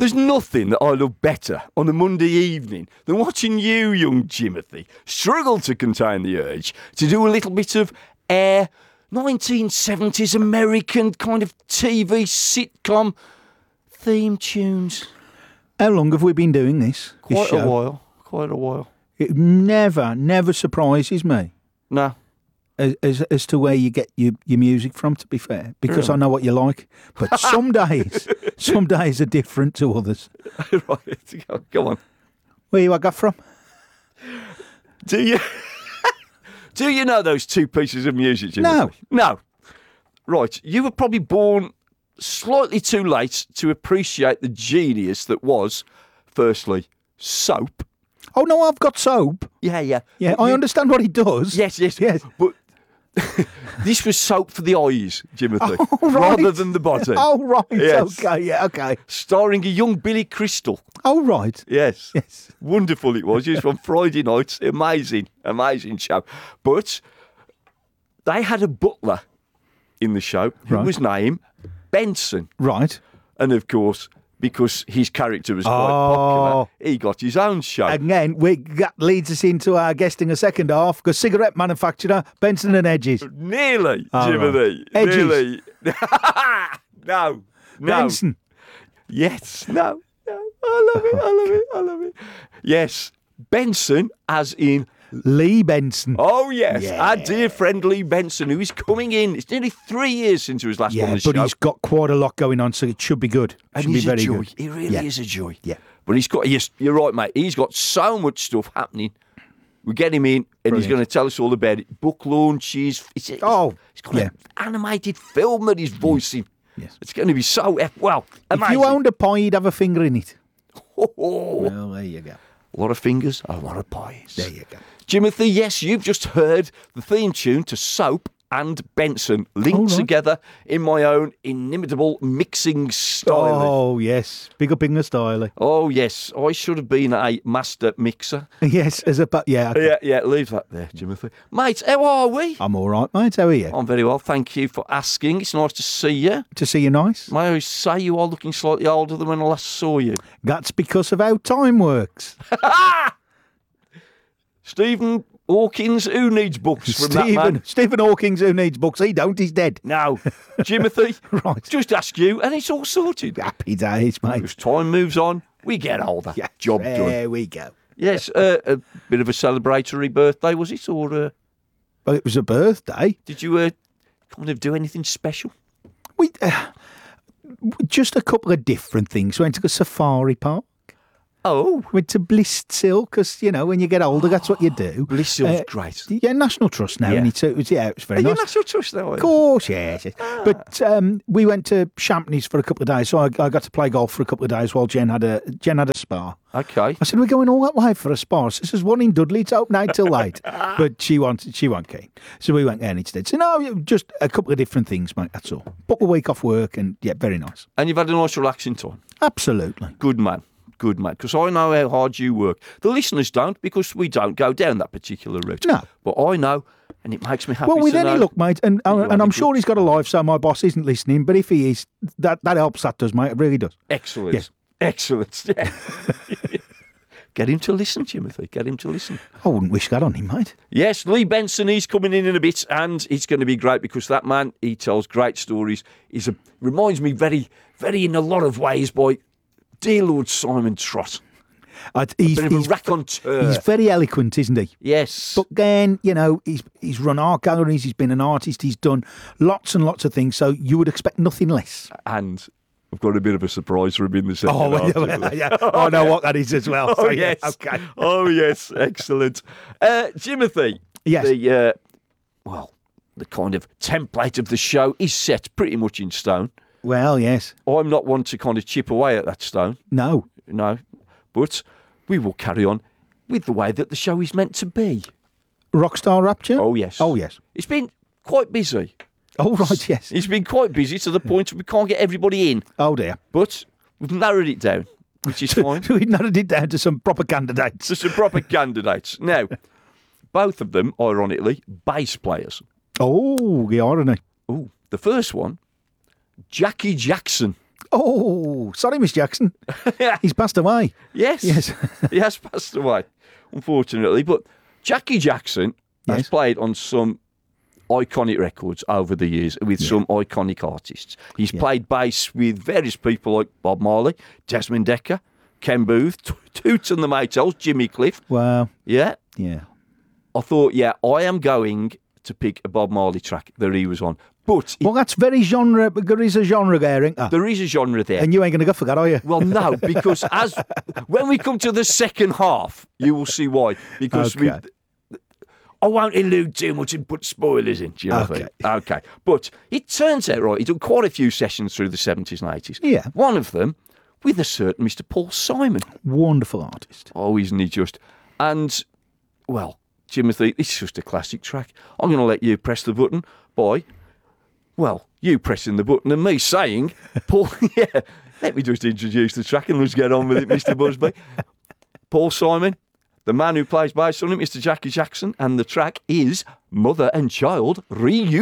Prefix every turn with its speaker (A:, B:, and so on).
A: There's nothing that I love better on a Monday evening than watching you, young Jimothy, struggle to contain the urge to do a little bit of 1970s American kind of TV sitcom theme tunes.
B: How long have we been doing this?
A: Quite
B: show?
A: Quite a while.
B: It never surprises me
A: No.
B: as to where you get your music from, to be fair, because I know what you like. But some days are different to others.
A: Right, go on.
B: Where you I got from?
A: Do you know those two pieces of music, Jimothy? No. Right, you were probably born slightly too late to appreciate the genius that was, firstly, soap.
B: Oh, no, I've got soap.
A: Yeah.
B: Yeah, I understand what he does.
A: Yes. But this was soap for the eyes, Jimothy,
B: Oh, right.
A: rather than the body.
B: Oh, right.
A: Yes.
B: Okay.
A: Starring a young Billy Crystal.
B: Oh, right.
A: Yes.
B: Yes.
A: Wonderful it was. It was on Friday nights. Amazing show. But they had a butler in the show who was named Benson.
B: Right.
A: And of course, because his character was quite popular, he got his own show.
B: And then that leads us into our guest in the second half, because cigarette manufacturer, Benson and Hedges.
A: Nearly,
B: Oh,
A: Jimothy.
B: right. Hedges.
A: Nearly. No.
B: Benson.
A: Yes. No. I love it. Yes. Benson, as in...
B: Lee Benson.
A: Oh, yes.
B: Yeah.
A: Our dear friend Lee Benson, who is coming in. It's nearly 3 years since he was last on the show.
B: But he's got quite a lot going on, so it should be good.
A: And
B: Should be
A: he's a
B: very
A: joy.
B: good.
A: He really is a joy.
B: Yeah.
A: But you're right, mate. He's got so much stuff happening. We get him in, and he's going to tell us all about it. Book launches. He's got an animated film that he's voicing.
B: Yes.
A: It's going to be so, amazing.
B: If you owned a pie, you'd have a finger in it.
A: Oh.
B: Well, there you go.
A: A lot of fingers, a lot of pies.
B: There you go.
A: Jimothy, yes, you've just heard the theme tune to Soap and Benson linked together in my own inimitable mixing style.
B: Oh, yes. Big up in the style.
A: Oh, yes. I should have been a master mixer.
B: Yes, okay.
A: Yeah, leave that there, Jimothy. Mate, how are we?
B: I'm all right, mate. How are you?
A: I'm very well, thank you for asking. It's nice to see you.
B: To see you nice.
A: May I say you are looking slightly older than when I last saw you.
B: That's because of how time works.
A: Stephen Hawkins, who needs books from that man?
B: Stephen Hawkins, who needs books? He don't, he's dead.
A: No. Jimothy,
B: Right.
A: just ask you, and it's all sorted.
B: Happy days, mate.
A: As time moves on, we get older.
B: Yeah,
A: Job done.
B: There we go.
A: Yes, a bit of a celebratory birthday, was it? Or
B: Well, it was a birthday.
A: did you kind of do anything special?
B: We just a couple of different things. Went to a safari park.
A: Oh,
B: Went to Blisshill, because, when you get older, that's what you do.
A: Blissill's great.
B: Yeah, National Trust now.
A: Yeah.
B: And it was very
A: Are you
B: nice.
A: National Trust now?
B: Of course, yes. But we went to Champneys for a couple of days, so I got to play golf for a couple of days while Jen had a spa.
A: Okay.
B: I said, we're going all that way for a spa. She says, one in Dudley, it's open 8 till 8. But she wasn't keen. So we went there instead. So no, just a couple of different things, mate, that's all. Book a week off work, and yeah, very nice.
A: And you've had a nice relaxing time?
B: Absolutely.
A: Good man, because I know how hard you work. The listeners don't, because we don't go down that particular route.
B: No.
A: But I know, and it makes me happy
B: Well, with
A: to
B: any
A: know.
B: luck, mate, and
A: have
B: I'm
A: a
B: sure
A: good
B: he's got a life, so my boss isn't listening, but if he is, that helps, that does, mate, it really does.
A: Excellent.
B: Yes.
A: Excellent. Yeah. Get him to listen, Timothy. Get him to listen.
B: I wouldn't wish that on him, mate.
A: Yes, Lee Benson, he's coming in a bit, and it's going to be great, because that man, he tells great stories. Reminds me very, very in a lot of ways by dear Lord Simon Trott.
B: He's
A: Bit of a raconteur.
B: He's very eloquent, isn't he?
A: Yes.
B: But then, he's run art galleries, he's been an artist, he's done lots and lots of things, so you would expect nothing less.
A: And I've got a bit of a surprise for him in the second
B: Oh,
A: half.
B: yeah. I know what that is as well.
A: Oh,
B: So,
A: yes.
B: Yeah, okay.
A: Oh, yes. Excellent. Timothy.
B: Yes.
A: The kind of template of the show is set pretty much in stone.
B: Well, yes.
A: I'm not one to kind of chip away at that stone.
B: No.
A: No. But we will carry on with the way that the show is meant to be.
B: Rockstar Rapture?
A: Oh, yes.
B: Oh, yes.
A: It's been quite busy.
B: Oh, right, yes.
A: It's been quite busy to the point we can't get everybody in.
B: Oh, dear.
A: But we've narrowed it down, which is fine.
B: We narrowed it down to some proper candidates.
A: To some proper candidates. Now, both of them, ironically, bass players.
B: Oh, the irony.
A: Oh, the first one, Jackie Jackson.
B: Oh, sorry, Miss Jackson.
A: Yeah.
B: He's passed away.
A: Yes. He has passed away, unfortunately. But Jackie Jackson has played on some iconic records over the years with some iconic artists. He's played bass with various people like Bob Marley, Desmond Dekker, Ken Booth, Toots and the Maytals, Jimmy Cliff.
B: Wow.
A: Yeah.
B: Yeah.
A: I thought, I am going to pick a Bob Marley track that he was on. But
B: well, that's very genre. There is a genre there, ain't there?
A: There is a genre there.
B: And you ain't going to go for that, are you?
A: Well, no, because when we come to the second half, you will see why. Because I won't allude too much and put spoilers in. Do you know what I mean? Okay. But it turns out, right, he done quite a few sessions through the 70s and 80s.
B: Yeah.
A: One of them with a certain Mr. Paul Simon.
B: Wonderful artist.
A: Oh, isn't he just? And, well, Timothy, it's just a classic track. I'm going to let you press the button by... Well, you pressing the button and me saying, Paul, let me just introduce the track and let's get on with it, Mr. Busby. Paul Simon, the man who plays bass on it, Mr. Jackie Jackson, and the track is Mother and Child Reunion.